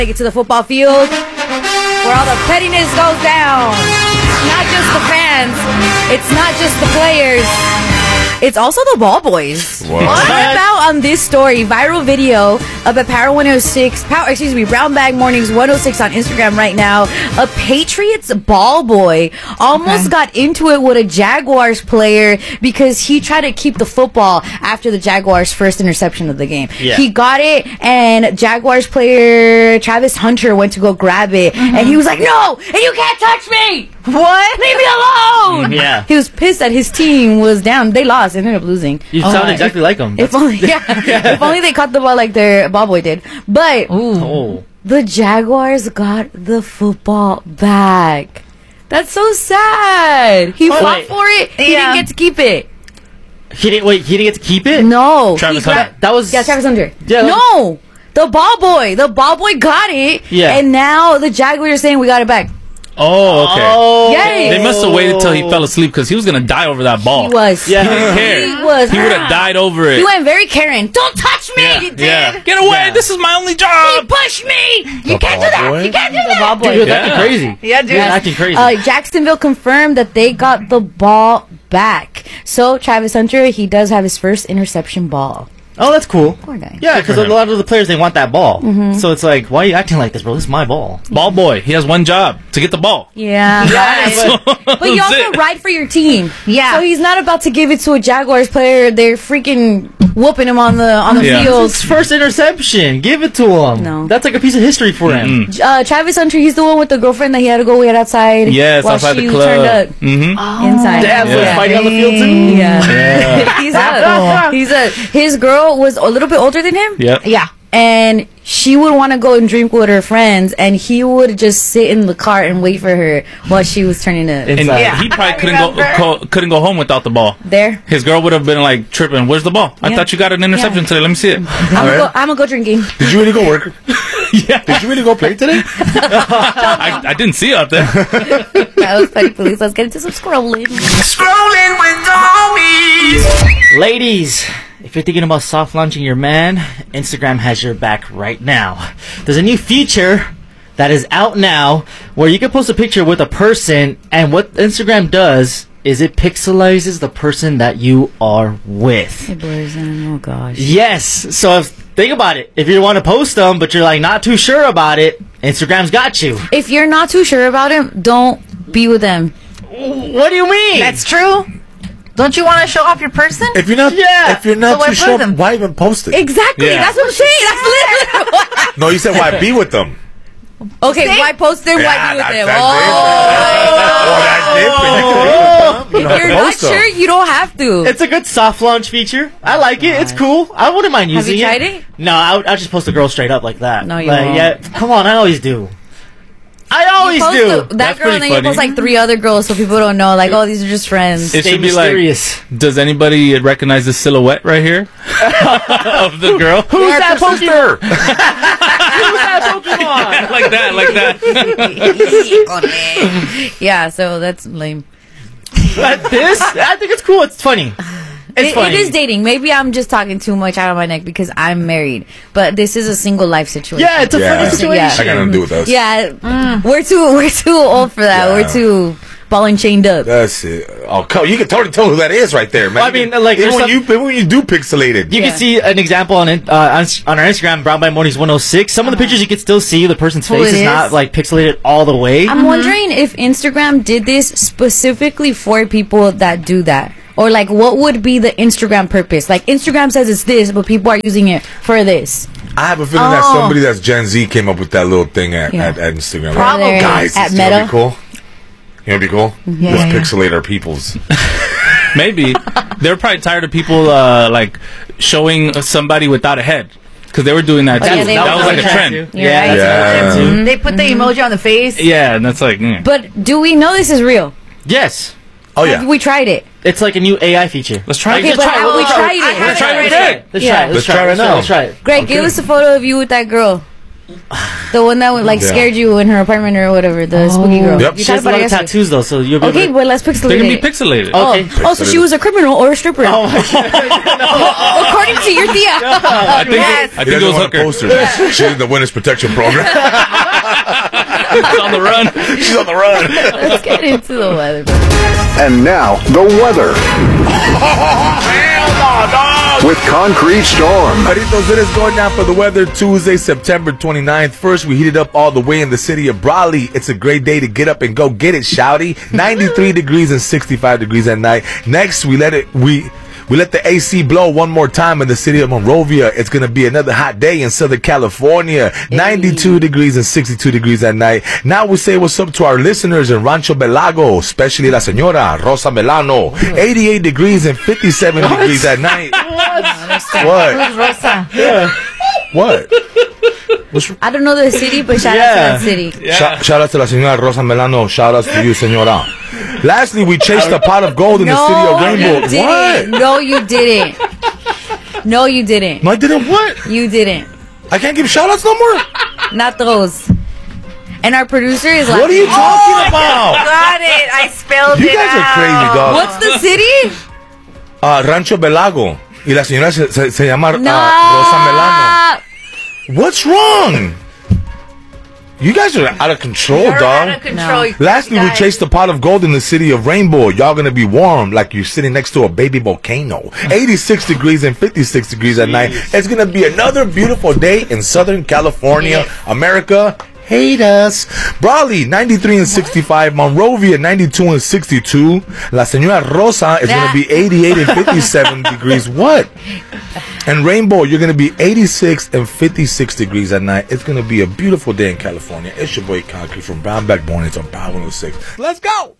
Take it to the football field where all the pettiness goes down. It's not just the fans. It's not just the players. It's also the ball boys. What about on this story? Viral video of a Power 106, Brown Bag Mornings 106 on Instagram right now. A Patriots ball boy almost got into it with a Jaguars player because he tried to keep the football after the Jaguars' first interception of the game. Yeah. He got it, and Jaguars player Travis Hunter went to go grab it, and he was like, "No, and you can't touch me! What? Leave me alone!" Yeah. He was pissed that his team was down. They lost. They ended up losing. You sound exactly like him. If only, if only they caught the ball like their ball boy did. But the Jaguars got the football back. That's so sad. He fought for it. He didn't get to keep it. He didn't get to keep it? No. Travis Hunter. That was Travis Hunter. Yeah. No. The ball boy got it. Yeah. And now the Jaguars are saying we got it back. Oh, okay. Yay. They must have waited till he fell asleep because he was gonna die over that ball. He was. Yeah. He didn't care. He was. He would have died over it. He went very Karen. Don't touch me. Yeah. He did. Yeah. Get away. This is my only job. He pushed me. You can't do that. You can't do that. Ball boy. Dude, he was acting crazy. Yeah, dude. He was acting crazy. Jacksonville confirmed that they got the ball back. So Travis Hunter, he does have his first interception ball. Oh, that's cool. Poor guy. Yeah, because a lot of the players, they want that ball. So it's like, why are you acting like this, bro? This is my ball. Ball boy. He has one job, to get the ball. Yeah. But you also ride for your team. Yeah. So he's not about to give it to a Jaguars player. They're freaking whooping him on the field. It's his first interception. Give it to him. No. That's like a piece of history for him. Travis Hunter, he's the one with the girlfriend that he had to go wait outside. Yes, while outside she the club. Turned up inside. Damn, so he's fighting on the field too? Yeah. His girl was a little bit older than him. Yep. Yeah. And she would want to go and drink with her friends, and he would just sit in the car and wait for her while she was turning to And he probably couldn't go home without the ball. There. His girl would have been like tripping. Where's the ball? I thought you got an interception today. Let me see it. I'm gonna go drinking. Did you really go work? Yeah. Did you really go play today? I didn't see you out there. That was funny, police. Let's get into some scrolling. Scrolling with the homies. Ladies, if you're thinking about soft launching your man, Instagram has your back right now. There's a new feature that is out now where you can post a picture with a person, and what Instagram does is it pixelizes the person that you are with. It blurs in. Oh gosh. Yes. So think about it. If you want to post them, but you're like not too sure about it, Instagram's got you. If you're not too sure about him, don't be with them. What do you mean? That's true. Don't you want to show off your person? If you're not, So too sure, why even post it? Exactly. Yeah. That's what I'm saying. That's literally what No, you said why be with them. Okay, why post them? Why be with them? That's If you're not sure, you don't have to. It's a good soft launch feature. I like it. It's cool. I wouldn't mind using it. Have you tried it? No, I'll just post a girl straight up like that. No, you like, won't. Yeah, come on, I always do. I always Post do. That That's girl, and pretty then you post funny. like 3 other girls so people don't know. Like, oh, these are just friends. It Stay should be mysterious. like, does anybody recognize the silhouette right here of the girl? Who's that Pokemon? her. Who's that Pokemon? like that. Yeah, so that's lame. But this, I think it's cool. It's funny. It's funny. It is dating. Maybe I'm just talking too much out of my neck because I'm married. But this is a single life situation. Yeah, it's a funny situation. I got nothing to do with us. Yeah, we're too old for that. Yeah. We're too ball and chained up. That's it. Oh, you can totally tell who that is right there, man. Well, I mean, like, even there's when you do pixelated. You can see an example on our Instagram, Brown by Mornings 106. Some of the pictures you can still see the person's Who face it is not is? like pixelated all the way. I'm wondering if Instagram did this specifically for people that do that. Or, like, what would be the Instagram purpose? Like, Instagram says it's this, but people are using it for this. I have a feeling that somebody that's Gen Z came up with that little thing at Instagram. Probably. Guys, At you know Meta. what'd be cool? You know what'd be cool? Let's pixelate our peoples. Maybe. They're probably tired of people, like, showing somebody without a head. Because they were doing that, too. yeah, they That was were like a doing trend. that, too. You're right. That's a trend too. They put the emoji on the face. Yeah, and that's like, But do we know this is real? Yes. Oh, yeah. We tried it. It's like a new AI feature. let's try Okay, it. but have we tried it? Let's try it. Yeah. Let's try it right now. Let's try it. Greg, give us a photo of you with that girl. The one that like scared you in her apartment or whatever. The spooky girl. Yep. You She has talked a about lot it of yesterday. tattoos though, so you'll be Okay, able but let's pixelate They're gonna be it. pixelated. Okay. Oh, so she was a criminal or a stripper? According to your tia. I think Yes. I He think it doesn't was want a Hooker. poster. She's in the Witness Protection Program. It's on the run. She's on the run. Let's get into the weather. And now, the weather Hell no, dog. with Concrete Storm. Caritos, it is going down for the weather Tuesday, September 29th. First, we heated up all the way in the city of Brawley. It's a great day to get up and go get it, shouty. 93 degrees and 65 degrees at night. Next, we let the AC blow one more time in the city of Monrovia. It's going to be another hot day in Southern California. 92 degrees and 62 degrees at night. Now we say what's up to our listeners in Rancho Belago, especially La Señora Rosa Melano. 88 degrees and 57 degrees at night. What? Who's Rosa? What? I don't know the city, but shout out to that city. Shout out to La Señora Rosa Melano. Shout out to you, Señora. Lastly, we chased a pot of gold in the city of Rainbow. You didn't. No, you didn't. No, you didn't. No, I didn't what? You didn't. I can't give shout outs no more? Not those. And our producer is like, What are you talking about? Got it. I spelled You it guys are out. crazy, dog. What's the city? Rancho Belago. Y la señora se llama No. Rosa Melano. What's wrong? You guys are out of control, You're dog. out of control. you Lastly, we guys. chased a pot of gold in the city of Rainbow. Y'all gonna be warm like you're sitting next to a baby volcano. 86 degrees and 56 degrees at night. It's gonna be another beautiful day in Southern California, America. Hate us. Brawley, 93 and 65. Monrovia, 92 and 62. La Señora Rosa is gonna be 88 and 57 degrees. What? And Rainbow, you're going to be 86 and 56 degrees at night. It's going to be a beautiful day in California. It's your boy Concrete from Brownback Mornings on Power 106. Let's go!